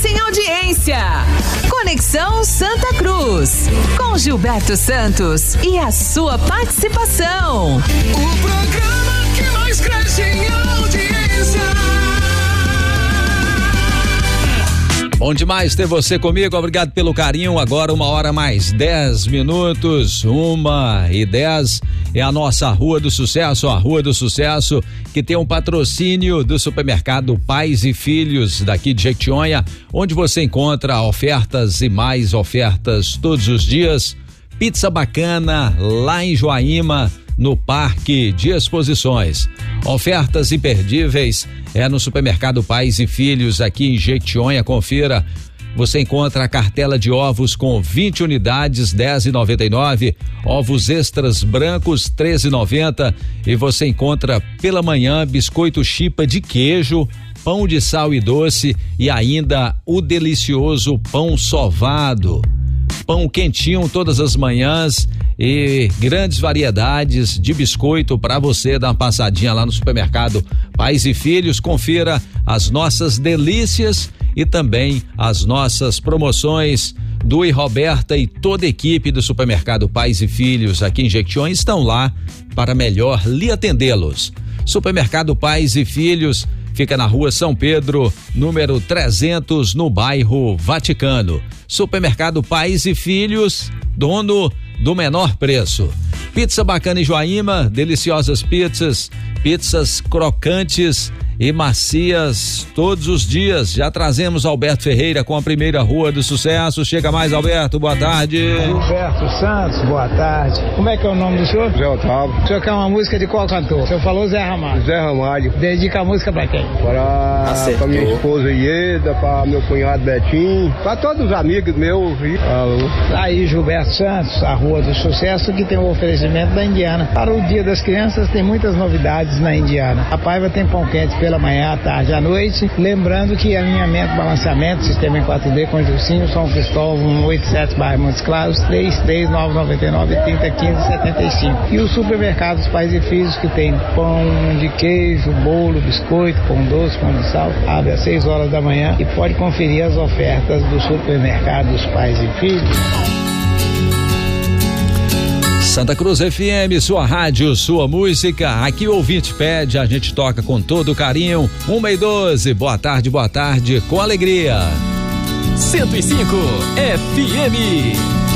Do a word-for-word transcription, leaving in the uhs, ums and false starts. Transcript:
sem audiência. Conexão Santa Cruz, com Gilberto Santos e a sua participação. O programa que mais cresce em audiência. Bom demais ter você comigo, obrigado pelo carinho. Agora uma hora mais dez minutos, uma e dez, é a nossa Rua do Sucesso, a Rua do Sucesso, que tem um patrocínio do supermercado Pais e Filhos daqui de Jequitinhonha, onde você encontra ofertas e mais ofertas todos os dias. Pizza bacana lá em Joaíma, no Parque de Exposições. Ofertas imperdíveis é no supermercado Pais e Filhos aqui em Jequitinhonha. Confira. Você encontra a cartela de ovos com vinte unidades, dez reais e noventa e nove centavos, ovos extras brancos, treze reais e noventa centavos, e você encontra pela manhã biscoito chipa de queijo, pão de sal e doce e ainda o delicioso pão sovado. Pão quentinho todas as manhãs e grandes variedades de biscoito para você dar uma passadinha lá no supermercado Pais e Filhos. Confira as nossas delícias e também as nossas promoções. Du e Roberta e toda a equipe do supermercado Pais e Filhos aqui em Jequitinhonha estão lá para melhor lhe atendê-los. Supermercado Pais e Filhos fica na Rua São Pedro, número trezentos, no bairro Vaticano. Supermercado Pais e Filhos, dono do menor preço. Pizza bacana em Joaíma, deliciosas pizzas, pizzas crocantes e macias todos os dias. Já trazemos Alberto Ferreira com a primeira Rua do Sucesso. Chega mais, Alberto, boa tarde. Gilberto Santos, boa tarde. Como é que é o nome do senhor? Zé Otávio. O senhor quer uma música de qual cantor? O senhor falou Zé Ramalho. Zé Ramalho. Dedica a música pra quem? Para pra minha esposa Ieda, para meu cunhado Betinho, para todos os amigos meus. Alô. Aí, Gilberto Santos, a Rua do Sucesso, que tem o oferecimento da Indiana. Para o Dia das Crianças tem muitas novidades na Indiana. A Paiva tem pão quente pela manhã, à tarde, à noite. Lembrando que alinhamento, balanceamento, sistema em quatro D com Gilcinho, São Cristóvão, cento e oitenta e sete, bairro Montes Claros, três três nove nove nove, três zero um cinco, sete cinco. E os supermercados Pais e Filhos, que tem pão de queijo, bolo, biscoito, pão doce, pão de sal, abre às seis horas da manhã e pode conferir as ofertas do supermercado dos Pais e Filhos. Santa Cruz F M, sua rádio, sua música. Aqui o ouvinte pede, a gente toca com todo carinho. Uma e doze, boa tarde, boa tarde, com alegria. cento e cinco F M.